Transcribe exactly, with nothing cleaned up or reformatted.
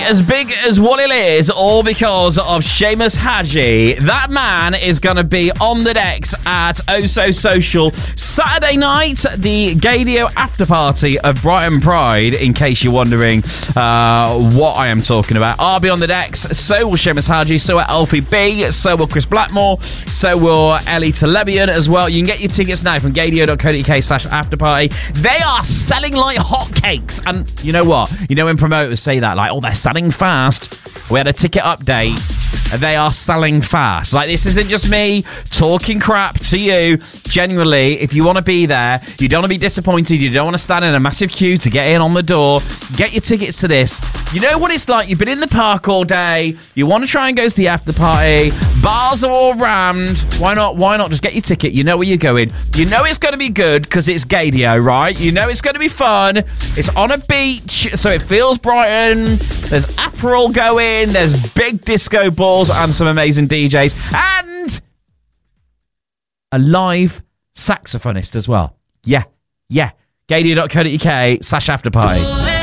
as big as Wally Liz, all because of Seamus Haji. That man is going to be on the decks at Oh So Social Saturday night, the Gaydio after party of Brighton Pride, in case you're wondering uh, what I am talking about. I'll be on the decks, so will Seamus Haji, so will Alfie B, so will Chris Blackmore, so will Ellie Telebian as well. You can get your tickets now from gaydio.co.uk slash after party. They are selling like hotcakes. And you know what? You know when promoters say that, like, oh, they're selling fast. We had a ticket update. They are selling fast. Like, this isn't just me talking crap to you. Genuinely, if you want to be there, you don't want to be disappointed, you don't want to stand in a massive queue to get in on the door, get your tickets to this. You know what it's like? You've been in the park all day. You want to try and go to the after party. Bars are all rammed. Why not? Why not just get your ticket? You know where you're going. You know it's going to be good because it's Gaydio, right? You know it's going to be fun. It's on a beach, so it feels Brighton. There's Aperol going. There's big disco balls and some amazing D Js. And a live saxophonist as well. Yeah, yeah. Gaydio.co.uk slash after party.